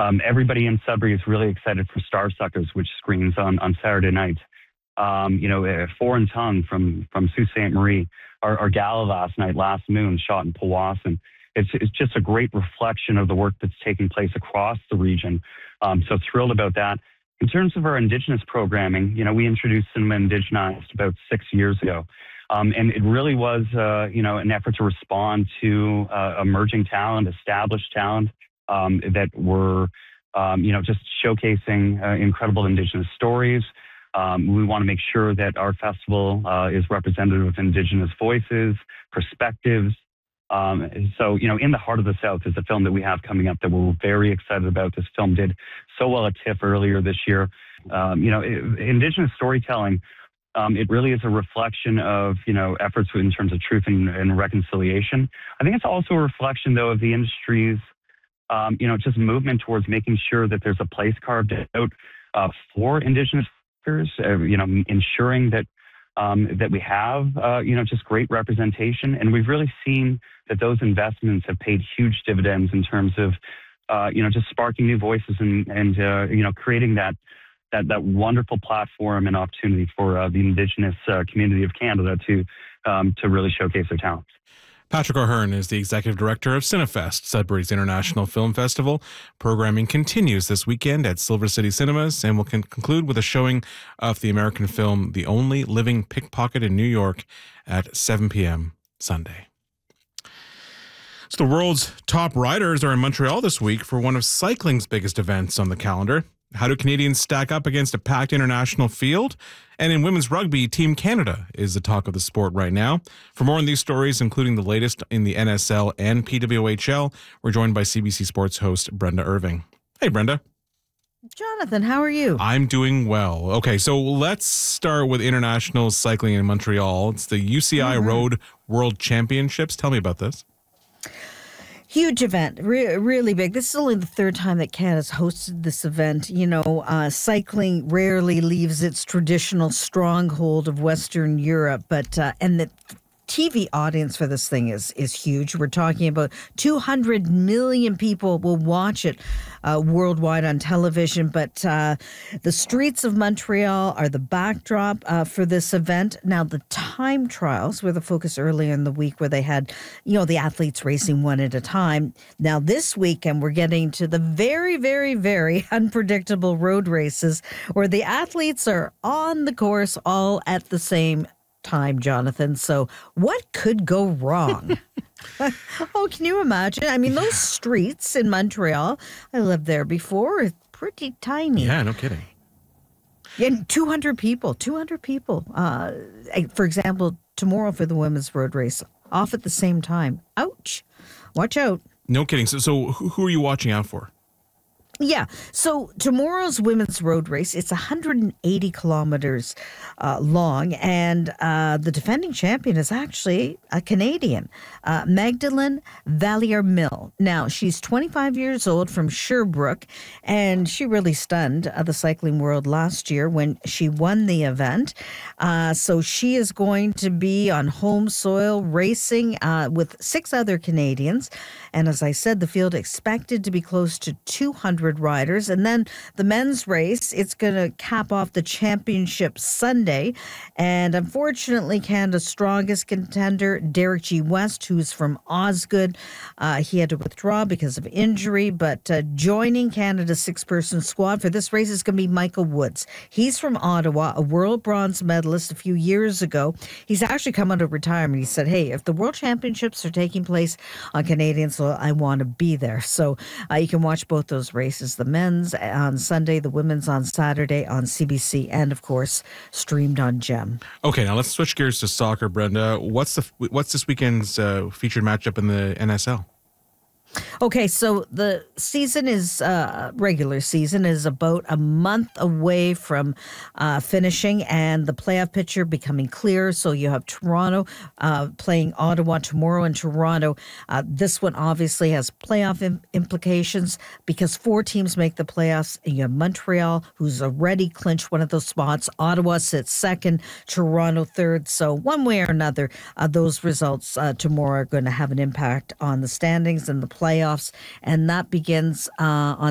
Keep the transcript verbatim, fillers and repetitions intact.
Um, everybody in Sudbury is really excited for Star Suckers, which screens on, on Saturday night. Um, you know, uh, Foreign Tongue from, from Sault Ste. Marie, our, our gala last night, Last Moon, shot in Powassan. It's, it's just a great reflection of the work that's taking place across the region. Um, so thrilled about that. In terms of our Indigenous programming, you know, we introduced Cinema Indigenized about six years ago. Um, and it really was, uh, you know, an effort to respond to uh, emerging talent, established talent um, that were, um, you know, just showcasing uh, incredible Indigenous stories. Um, we want to make sure that our festival uh, is representative of Indigenous voices, perspectives. Um, so, you know, In the Heart of the South is a film that we have coming up that we're very excited about. This film did so well at TIFF earlier this year. Um, you know, it, Indigenous storytelling, um, it really is a reflection of, you know, efforts in terms of truth and, and reconciliation. I think it's also a reflection, though, of the industry's, um, you know, just movement towards making sure that there's a place carved out uh, for Indigenous actors, uh, you know, ensuring that Um, that we have, uh, you know, just great representation. And we've really seen that those investments have paid huge dividends in terms of, uh, you know, just sparking new voices and, and uh, you know, creating that, that, that wonderful platform and opportunity for uh, the Indigenous uh, community of Canada to, um, to really showcase their talents. Patrick O'Hearn is the executive director of Cinefest, Sudbury's International Film Festival. Programming continues this weekend at Silver City Cinemas and will con- conclude with a showing of the American film The Only Living Pickpocket in New York at seven p.m. Sunday. So the world's top riders are in Montreal this week for one of cycling's biggest events on the calendar. How do Canadians stack up against a packed international field? And in women's rugby, Team Canada is the talk of the sport right now. For more on these stories, including the latest in the N S L and P W H L, we're joined by C B C Sports host Brenda Irving. Hey, Brenda. Jonathan, how are you? I'm doing well. Okay, so let's start with international cycling in Montreal. It's the U C I mm-hmm. Road World Championships. Tell me about this. Huge event, re- really big. This is only the third time that Canada's hosted this event. You know, uh, cycling rarely leaves its traditional stronghold of Western Europe, but uh, and the T V audience for this thing is is huge. We're talking about two hundred million people will watch it uh, worldwide on television. But uh, the streets of Montreal are the backdrop uh, for this event. Now, the time trials were the focus earlier in the week where they had, you know, the athletes racing one at a time. Now, this weekend, we're getting to the very, very, very unpredictable road races where the athletes are on the course all at the same time, Jonathan. So what could go wrong? Oh, can you imagine? I mean, those streets in Montreal, I lived there before, are pretty tiny. Yeah, no kidding. And two hundred people, two hundred people. Uh, for example, tomorrow for the women's road race, off at the same time. Ouch. Watch out. No kidding. So, so who are you watching out for? Yeah. So tomorrow's women's road race, it's one hundred eighty kilometers uh, long, and uh, the defending champion is actually a Canadian, uh, Magdalene Valliere-Mill. Now, she's twenty-five years old from Sherbrooke, and she really stunned uh, the cycling world last year when she won the event. Uh, so she is going to be on home soil racing uh, with six other Canadians. And as I said, the field expected to be close to two hundred riders. And then the men's race, it's going to cap off the championship Sunday. And unfortunately, Canada's strongest contender, Derek G. West, who's from Osgood, uh, he had to withdraw because of injury. But uh, joining Canada's six-person squad for this race is going to be Michael Woods. He's from Ottawa, a world bronze medalist a few years ago. He's actually come out of retirement. He said, hey, if the world championships are taking place on Canadian soil, I want to be there. So uh, you can watch both those races, the men's on Sunday, the women's on Saturday on C B C, and of course streamed on GEM. Okay, now let's switch gears to soccer, Brenda. What's the what's this weekend's uh, featured matchup in the N S L? Okay, so the season is, uh, regular season is about a month away from uh, finishing and the playoff picture becoming clear. So you have Toronto uh, playing Ottawa tomorrow in Toronto. Uh, this one obviously has playoff im- implications because four teams make the playoffs. And you have Montreal, who's already clinched one of those spots. Ottawa sits second, Toronto third. So one way or another, uh, those results uh, tomorrow are going to have an impact on the standings and the playoffs, and that begins uh, on